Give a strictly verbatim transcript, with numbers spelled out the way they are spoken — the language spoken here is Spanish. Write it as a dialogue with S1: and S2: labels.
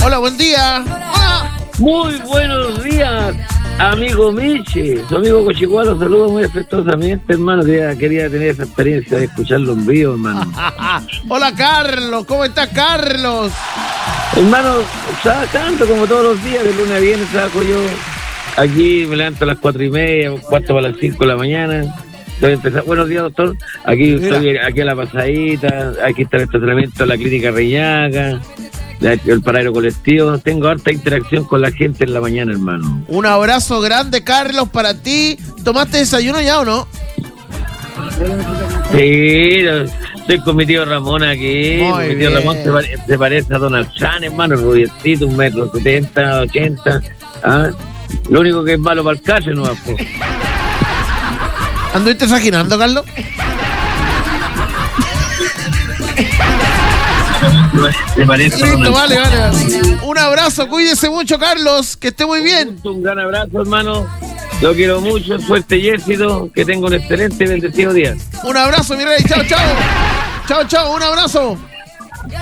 S1: Hola, buen día. Hola.
S2: Muy buenos días, amigo Michi. Su amigo Cochicuá lo saludo muy afectuosamente, hermano. Quería, quería tener esa experiencia de escucharlo en vivo, hermano.
S1: Hola, Carlos. ¿Cómo estás, Carlos?
S2: Hermano, trabajando como todos los días, de lunes a viernes trabajo yo. Aquí me levanto a las cuatro y media, cuarto para las cinco de la mañana. Estoy empezando. Buenos días, doctor. Aquí
S1: Mira.
S2: estoy aquí a la pasadita. Aquí está el estacionamiento de la clínica Reñaca, el paradero colectivo. Tengo harta interacción con la gente en la mañana, hermano.
S1: Un abrazo grande, Carlos, para ti. ¿Tomaste desayuno ya o no?
S2: Sí, estoy con mi tío Ramón aquí.
S1: Muy
S2: mi tío
S1: bien.
S2: Ramón se, pare- se parece a Donald Trump, hermano, rubiecito, un metro setenta, ochenta. ¿Ah? Lo único que es malo para el calle, no va.
S1: ¿Anduviste saquinando, Carlos?
S2: Se parece a
S1: Listo,
S2: Donald
S1: vale, vale. Un abrazo, cuídese mucho, Carlos. Que esté muy bien.
S2: Trump. Un gran abrazo, hermano. Lo quiero mucho, suerte y éxito. Que tenga un excelente y bendecido día.
S1: Un abrazo, mi rey. Chao, chao. Chao, chao. Un abrazo.